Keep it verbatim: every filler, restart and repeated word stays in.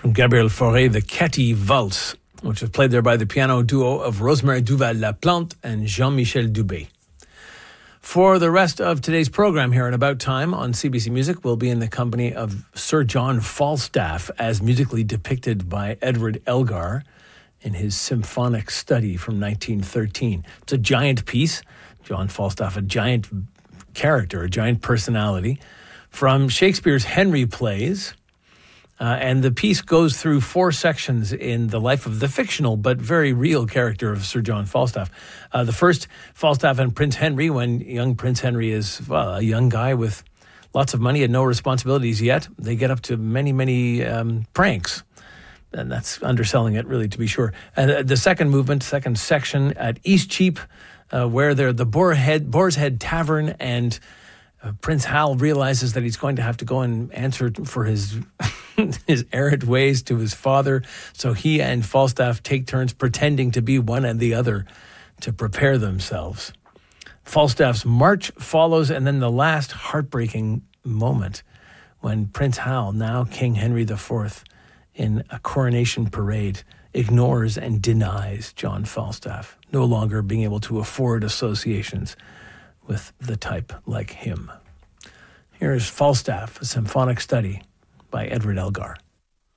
From Gabriel Fauré, the Catty Valse, which was played there by the piano duo of Rosemary Duval-Laplante and Jean-Michel Dubé. For the rest of today's program here at About Time on C B C Music, we'll be in the company of Sir John Falstaff as musically depicted by Edward Elgar in his symphonic study from nineteen thirteen. It's a giant piece. John Falstaff, a giant character, a giant personality from Shakespeare's Henry plays. Uh, and the piece goes through four sections in the life of the fictional but very real character of Sir John Falstaff. Uh, the first, Falstaff and Prince Henry, when young Prince Henry is well, a young guy with lots of money and no responsibilities yet. They get up to many, many um, pranks. And that's underselling it, really, to be sure. And the second movement, second section at Eastcheap, uh, where they're the Boar Head, Boar's Head Tavern, and uh, Prince Hal realizes that he's going to have to go and answer for his his errant ways to his father. So he and Falstaff take turns pretending to be one and the other to prepare themselves. Falstaff's march follows, and then the last heartbreaking moment when Prince Hal, now King Henry the Fourth, in a coronation parade, ignores and denies John Falstaff, no longer being able to afford associations with the type like him. Here is Falstaff, a symphonic study by Edward Elgar.